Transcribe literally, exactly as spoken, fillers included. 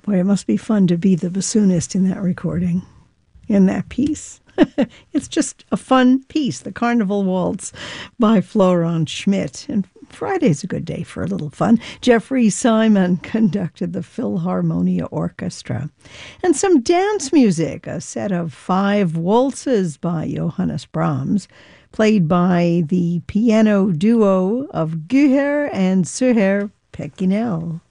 Boy, it must be fun to be the bassoonist in that recording, in that piece. It's just a fun piece, the Carnival Waltz by Florent Schmidt. And Friday's a good day for a little fun. Jeffrey Simon conducted the Philharmonia Orchestra. And some dance music, a set of five waltzes by Johannes Brahms, played by the piano duo of Guher and Suher Pekinel.